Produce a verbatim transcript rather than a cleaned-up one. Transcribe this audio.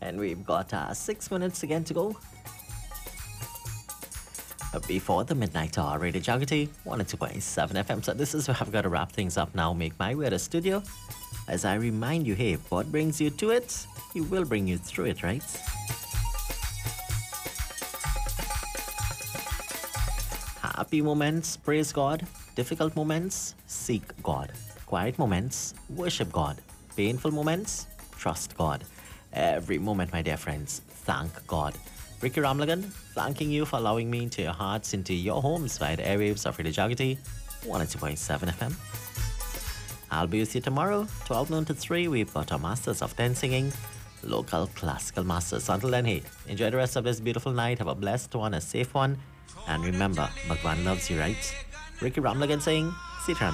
And we've got uh, six minutes again to go. Uh, Before the midnight hour, Radio Jagati, one oh two point seven F M. So this is where I've got to wrap things up now, make my way to the studio. As I remind you, hey, if what brings you to it, He will bring you through it, right? Happy moments, praise God. Difficult moments, seek God. Quiet moments, worship God. Painful moments, trust God. Every moment, my dear friends, thank God. Ricky Ramlagan, thanking you for allowing me into your hearts, into your homes via the airwaves of Radio Jagati, one oh two point seven F M. I'll be with you tomorrow, twelve noon to three. We've got our Masters of Ten singing, local classical masters. Until then, hey, enjoy the rest of this beautiful night. Have a blessed one, a safe one. And remember, Bhagwan loves you, right? Ricky Ramlagan saying, see you